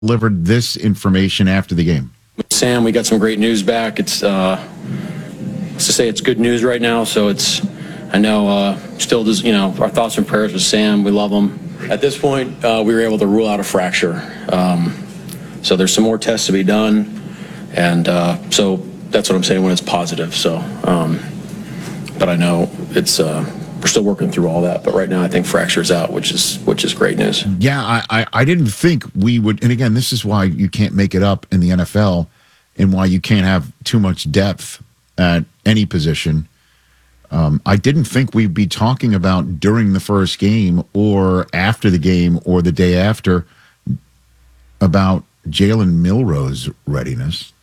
delivered this information after the game. Sam, we got some great news back. It's to say it's good news right now. So I know, still does, our thoughts and prayers with Sam. We love him. At this point, we were able to rule out a fracture. So there's some more tests to be done, and so that's what I'm saying when it's positive. So, but I know it's we're still working through all that. But right now, I think fracture's out, which is great news. Yeah, I didn't think we would. And again, this is why you can't make it up in the NFL, and why you can't have too much depth at any position. I didn't think we'd be talking about during the first game or after the game or the day after about Jalen Milroe's readiness.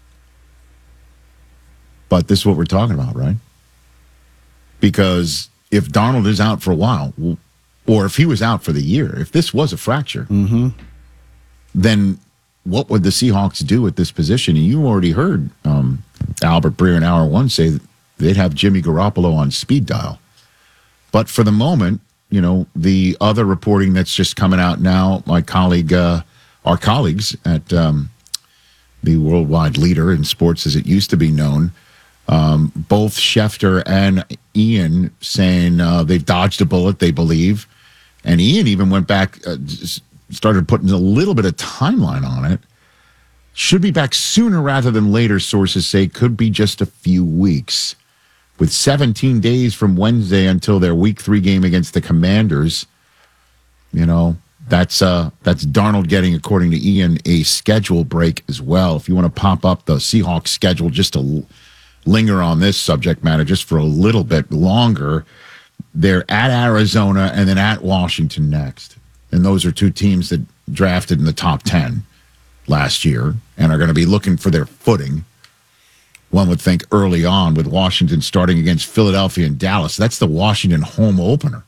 But this is what we're talking about, right? Because if Darnold is out for a while, or if he was out for the year, if this was a fracture, then what would the Seahawks do at this position? And you already heard Albert Breer in Hour 1 say that they'd have Jimmy Garoppolo on speed dial. But for the moment, the other reporting that's just coming out now, our colleagues at the worldwide leader in sports as it used to be known, both Schefter and Ian saying they've dodged a bullet, they believe. And Ian even went back, started putting a little bit of timeline on it. Should be back sooner rather than later, sources say. Could be just a few weeks. With 17 days from Wednesday until their Week 3 game against the Commanders, that's Darnold getting, according to Ian, a schedule break as well. If you want to pop up the Seahawks schedule just to linger on this subject matter just for a little bit longer, they're at Arizona and then at Washington next. And those are two teams that drafted in the top 10 last year and are going to be looking for their footing. One would think early on, with Washington starting against Philadelphia and Dallas. That's the Washington home opener.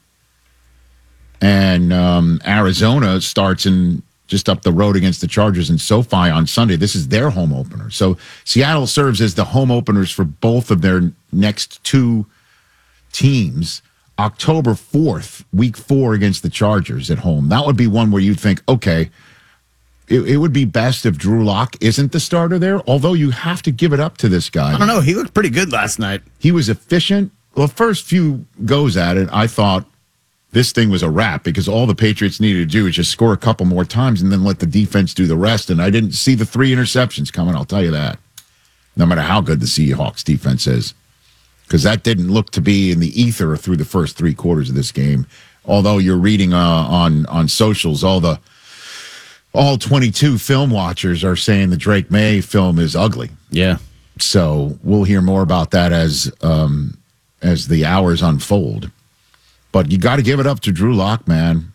And Arizona starts in just up the road against the Chargers and SoFi on Sunday. This is their home opener. So Seattle serves as the home openers for both of their next two teams. October 4th, Week 4 against the Chargers at home. That would be one where you'd think, okay, it would be best if Drew Lock isn't the starter there, although you have to give it up to this guy. I don't know. He looked pretty good last night. He was efficient. Well, the first few goes at it, I thought this thing was a wrap because all the Patriots needed to do is just score a couple more times and then let the defense do the rest. And I didn't see the 3 interceptions coming, I'll tell you that, no matter how good the Seahawks defense is, because that didn't look to be in the ether through the first 3 quarters of this game. Although you're reading on socials, all 22 film watchers are saying the Drake May film is ugly. Yeah. So we'll hear more about that as the hours unfold. But you got to give it up to Drew Lock, man.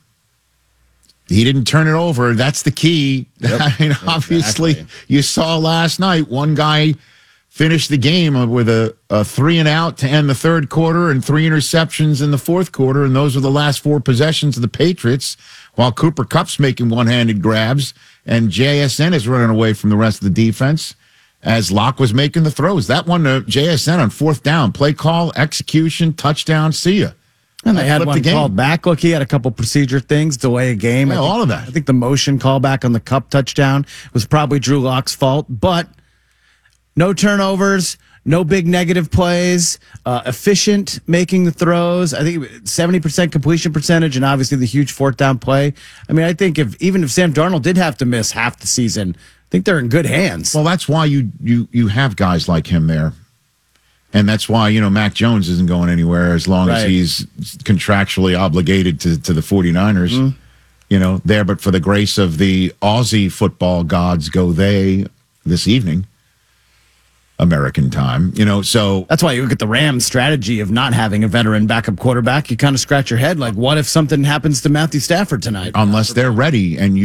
He didn't turn it over. That's the key. Yep. I mean, obviously, exactly. You saw last night one guy finish the game with a 3-and-out to end the third quarter and 3 interceptions in the fourth quarter, and those were the last 4 possessions of the Patriots, while Cooper Kupp's making one-handed grabs and JSN is running away from the rest of the defense as Locke was making the throws. That one to JSN on 4th down. Play call, execution, touchdown, see ya. And they had one called back. Look, he had a couple procedure things, delay a game. Yeah, all of that. I think the motion callback on the Kupp touchdown was probably Drew Lock's fault, but no turnovers, no big negative plays, efficient making the throws. I think 70% completion percentage, and obviously the huge 4th down play. I mean, I think even if Sam Darnold did have to miss half the season, I think they're in good hands. Well, that's why you have guys like him there. And that's why, Mac Jones isn't going anywhere as long as he's contractually obligated to the 49ers. There, but for the grace of the Aussie football gods go they this evening. American time, so that's why you look at the Rams strategy of not having a veteran backup quarterback. You kind of scratch your head like, what if something happens to Matthew Stafford tonight? Unless they're ready, and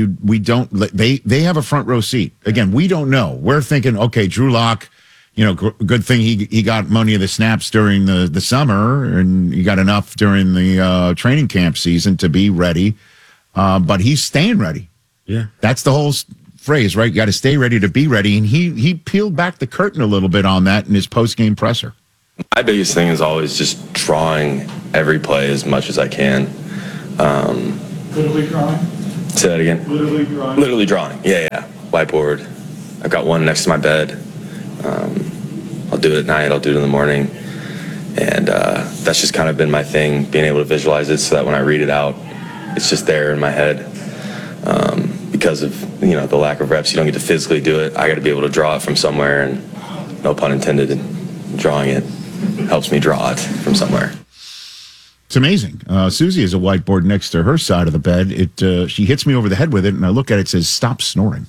they have a front row seat. Again, we don't know. We're thinking, okay, Drew Lock, good thing he got money of the snaps during the summer, and he got enough during the training camp season to be ready. But he's staying ready. Yeah, that's the whole phrase, right? You got to stay ready to be ready. And he peeled back the curtain a little bit on that in his post-game presser. My biggest thing is always just drawing every play as much as I can. What are we drawing? Say that again. Literally drawing. Yeah. Whiteboard. I've got one next to my bed. I'll do it at night. I'll do it in the morning. And that's just kind of been my thing, being able to visualize it so that when I read it out, it's just there in my head. Because of, the lack of reps, you don't get to physically do it. I got to be able to draw it from somewhere, and no pun intended, drawing it helps me draw it from somewhere. It's amazing. Susie has a whiteboard next to her side of the bed. She hits me over the head with it, and I look at it, it says, "Stop snoring."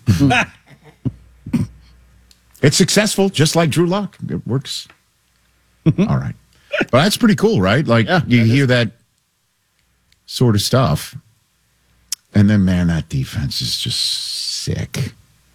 It's successful, just like Drew Lock. It works. All right. But that's pretty cool, right? Like, you hear that sort of stuff. And then, man, that defense is just sick.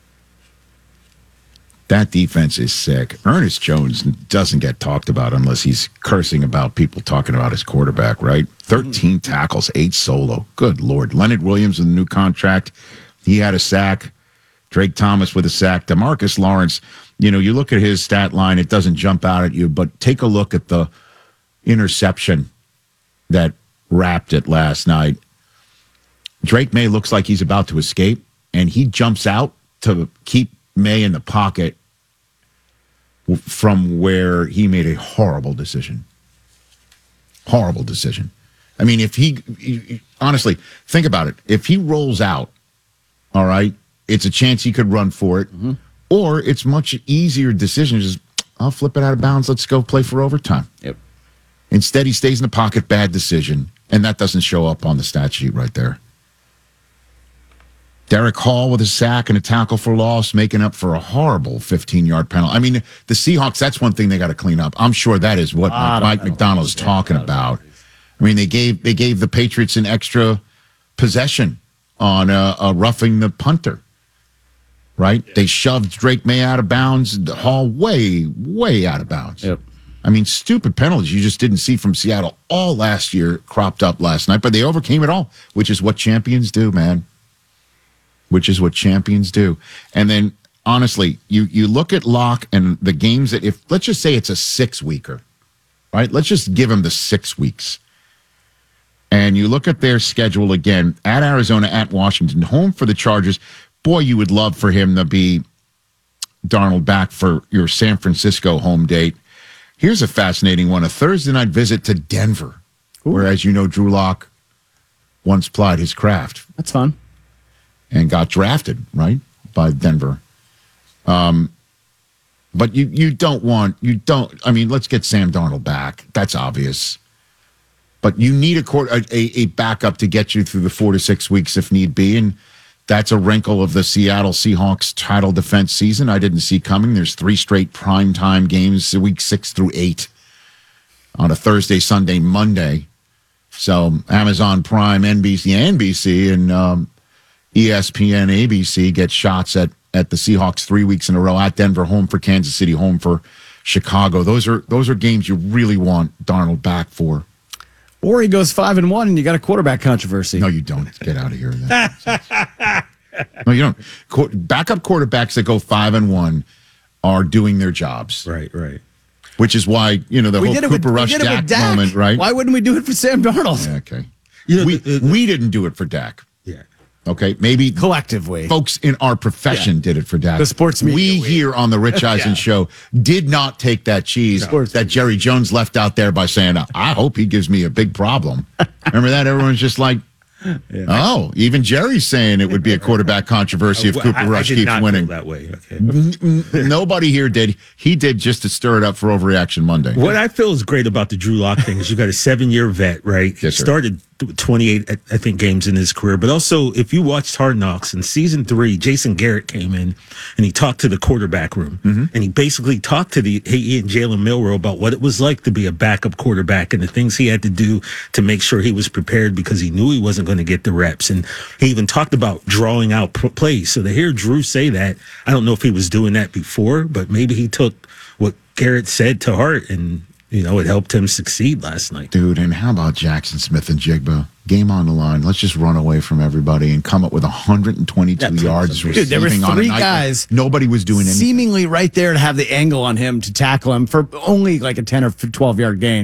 That defense is sick. Ernest Jones doesn't get talked about unless he's cursing about people talking about his quarterback, right? 13 tackles, 8 solo. Good Lord. Leonard Williams with a new contract. He had a sack. Drake Thomas with a sack. DeMarcus Lawrence, you look at his stat line, it doesn't jump out at you, but take a look at the interception that wrapped it last night. Drake May looks like he's about to escape, and he jumps out to keep May in the pocket from where he made a horrible decision. Horrible decision. I mean, if he honestly, think about it. If he rolls out, all right, it's a chance he could run for it, or it's much easier decision. Just, I'll flip it out of bounds. Let's go play for overtime. Yep. Instead, he stays in the pocket. Bad decision, and that doesn't show up on the stat sheet right there. Derek Hall with a sack and a tackle for loss, making up for a horrible 15-yard penalty. I mean, the Seahawks, that's one thing they got to clean up. I'm sure that is what Mike McDonald's talking about. I mean, they gave the Patriots an extra possession on a roughing the punter, right? Yeah. They shoved Drake May out of bounds, Hall way out of bounds. Yep. I mean, stupid penalties you just didn't see from Seattle all last year cropped up last night, but they overcame it all, which is what champions do, man. Which is what champions do. And then, honestly, you look at Locke and the games that, if let's just say it's a 6-weeker, right? Let's just give him the 6 weeks. And you look at their schedule again, at Arizona, at Washington, home for the Chargers. Boy, you would love for him to be Darnold back for your San Francisco home date. Here's a fascinating one, a Thursday night visit to Denver, where, as you know, Drew Lock once plied his craft. That's fun. And got drafted, right, by Denver. But you don't, I mean, let's get Sam Darnold back. That's obvious. But you need a backup to get you through the 4 to 6 weeks if need be. And that's a wrinkle of the Seattle Seahawks title defense season I didn't see coming. There's 3 straight primetime games, week 6 through 8, on a Thursday, Sunday, Monday. So Amazon Prime, NBC, and ESPN, ABC get shots at the Seahawks 3 weeks in a row, at Denver, home for Kansas City, home for Chicago. Those are games you really want Darnold back for. Or he goes 5-1 and you got a quarterback controversy. No, you don't. Get out of here. No, you don't. Backup quarterbacks that go 5-1 are doing their jobs. Right. Which is why, the whole Cooper Rush Dak moment, right? Why wouldn't we do it for Sam Darnold? Yeah, okay. We didn't do it for Dak. Yeah. Okay, maybe collectively, folks in our profession did it for Dak. The sports media. We here on the Rich Eisen show did not take that cheese that Jerry Jones left out there by saying, I hope he gives me a big problem. Remember that? Everyone's just like, oh, even Jerry's saying it would be a quarterback controversy if Cooper Rush keeps winning. That way. Okay. Nobody here did. He did just to stir it up for Overreaction Monday. What I feel is great about the Drew Lock thing is you got a 7-year vet, right? Yes, sir. Started 28, I think, games in his career. But also, if you watched Hard Knocks in season 3, Jason Garrett came in and he talked to the quarterback room. And he basically talked to he and Jalen Milroe about what it was like to be a backup quarterback and the things he had to do to make sure he was prepared because he knew he wasn't going to get the reps. And he even talked about drawing out plays. So to hear Drew say that, I don't know if he was doing that before, but maybe he took what Garrett said to heart and it helped him succeed last night. Dude, and how about Jackson Smith and Jigba? Game on the line. Let's just run away from everybody and come up with 122 yards receiving. Dude, there were 3 guys. Nobody was doing anything. Seemingly right there to have the angle on him to tackle him for only like a 10 or 12 yard gain.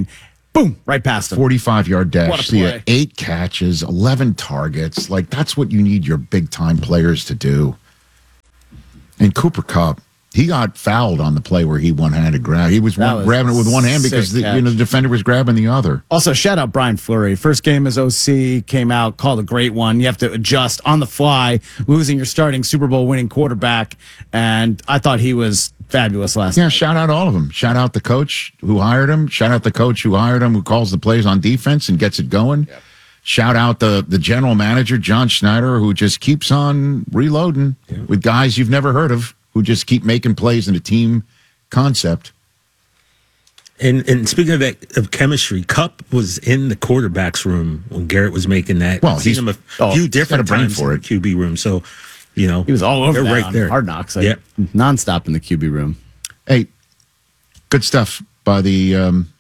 boom, right past him. 45-yard What dash. a See play. 8 catches, 11 targets. Like, that's what you need your big-time players to do. And Cooper Kupp, he got fouled on the play where he one-handed grab. He was, grabbing it with one hand because sick the defender was grabbing the other. Also, shout out Brian Fleury. First game as OC, came out, called a great one. You have to adjust on the fly, losing your starting Super Bowl winning quarterback. And I thought he was fabulous last Yeah, night. shout out all of them. Shout out the coach who hired him. Shout out the coach who hired him, who calls the plays on defense and gets it going. Yep. Shout out the general manager, John Schneider, who just keeps on reloading with guys you've never heard of, who just keep making plays in a team concept. And speaking of that, of chemistry, Kupp was in the quarterback's room when Garrett was making that. Well, seen him a few different got a brain times for in the QB room. So, He was all over they're that right on there. Hard Knocks. Nonstop in the QB room. Hey, good stuff by the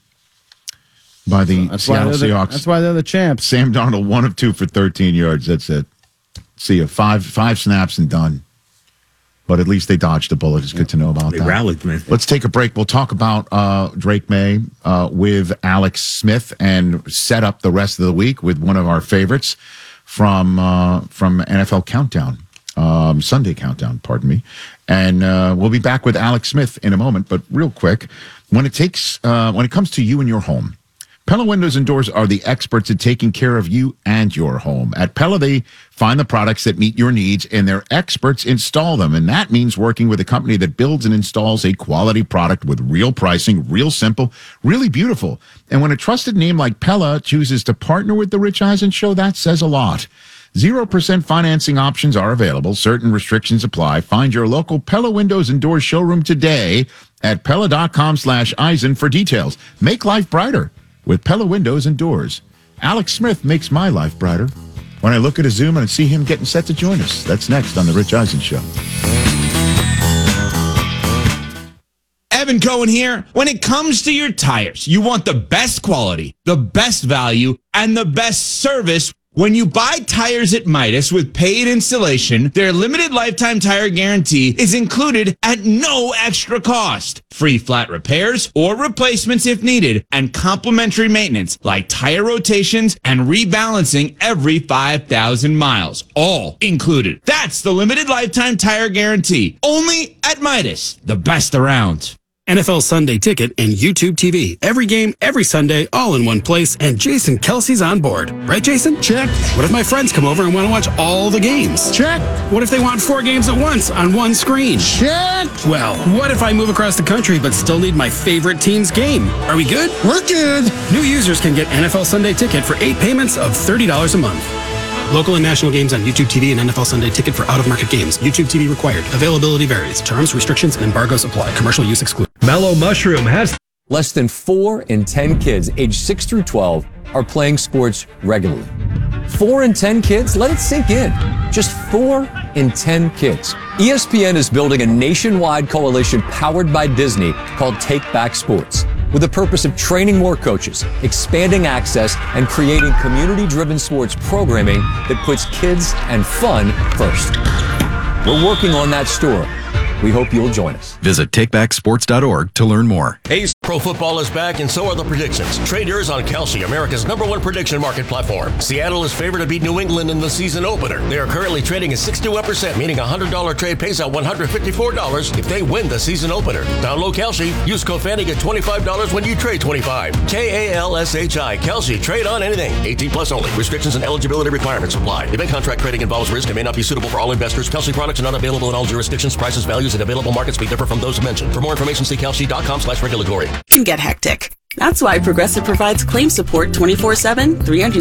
Seattle Seahawks. That's why they're the champs. Sam Darnold, 1 of 2 for 13 yards. That's it. See you. Five snaps and done. But at least they dodged a bullet. It's good to know about They that. rallied, man. Let's take a break. We'll talk about Drake May with Alex Smith and set up the rest of the week with one of our favorites from NFL Countdown, Sunday Countdown, pardon me. And we'll be back with Alex Smith in a moment. But real quick, when it comes to you and your home, Pella Windows and Doors are the experts at taking care of you and your home. At Pella, they find the products that meet your needs, and their experts install them. And that means working with a company that builds and installs a quality product with real pricing, real simple, really beautiful. And when a trusted name like Pella chooses to partner with the Rich Eisen Show, that says a lot. 0% financing options are available. Certain restrictions apply. Find your local Pella Windows and Doors showroom today at Pella.com/Eisen for details. Make life brighter with Pella Windows and Doors. Alex Smith makes my life brighter when I look at a Zoom and see him getting set to join us. That's next on The Rich Eisen Show. Evan Cohen here. When it comes to your tires, you want the best quality, the best value, and the best service. When you buy tires at Midas with paid installation, their limited lifetime tire guarantee is included at no extra cost. Free flat repairs or replacements if needed, and complimentary maintenance like tire rotations and rebalancing every 5,000 miles. All included. That's the limited lifetime tire guarantee. Only at Midas, the best around. NFL Sunday Ticket and YouTube TV. Every game, every Sunday, all in one place, and Jason Kelsey's on board. Right, Jason? Check. What if my friends come over and want to watch all the games? Check. What if they want 4 games at once on one screen? Check. Well, what if I move across the country but still need my favorite team's game? Are we good? We're good. New users can get NFL Sunday Ticket for 8 payments of $30 a month. Local and national games on YouTube TV and NFL Sunday Ticket for out-of-market games. YouTube TV required. Availability varies. Terms, restrictions, and embargoes apply. Commercial use excluded. Mellow Mushroom has Less than 4 in 10 kids aged 6 through 12 are playing sports regularly. 4 in 10 kids? Let it sink in. Just 4 in 10 kids. ESPN is building a nationwide coalition powered by Disney called Take Back Sports, with the purpose of training more coaches, expanding access, and creating community-driven sports programming that puts kids and fun first. We're working on that story. We hope you'll join us. Visit takebacksports.org to learn more. Hey, pro football is back, and so are the predictions. Trade yours on Kalshi, America's #1 prediction market platform. Seattle is favored to beat New England in the season opener. They are currently trading at 61%, meaning a $100 trade pays out $154 if they win the season opener. Download Kalshi. Use code FANNY, get $25 when you trade $25. KALSHI. Kalshi. Trade on anything. 18 plus only. Restrictions and eligibility requirements apply. Event contract trading involves risk and may not be suitable for all investors. Kalshi products are not available in all jurisdictions. Prices, values, and available markets may differ from those mentioned. For more information, see kalshi.com/regulatory. Can get hectic. That's why Progressive provides claim support 24/7,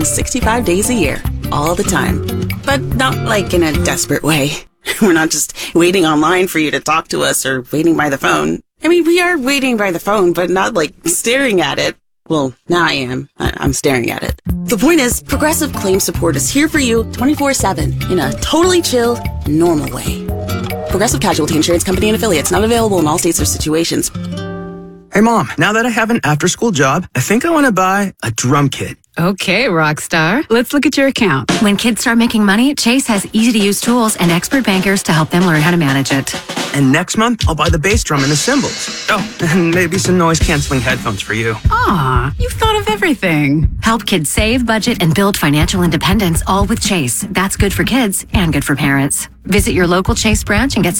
365 days a year, all the time. But not like in a desperate way. We're not just waiting online for you to talk to us or waiting by the phone. I mean, we are waiting by the phone, but not like staring at it. Well, now I am. I'm staring at it. The point is, Progressive Claim Support is here for you 24/7 in a totally chill, normal way. Progressive Casualty Insurance Company and Affiliates, not available in all states or situations. Hey, Mom, now that I have an after-school job, I think I want to buy a drum kit. Okay, Rockstar. Let's look at your account. When kids start making money, Chase has easy-to-use tools and expert bankers to help them learn how to manage it. And next month, I'll buy the bass drum and the cymbals. Oh, and maybe some noise-canceling headphones for you. Aw, you've thought of everything. Help kids save, budget, and build financial independence, all with Chase. That's good for kids and good for parents. Visit your local Chase branch and get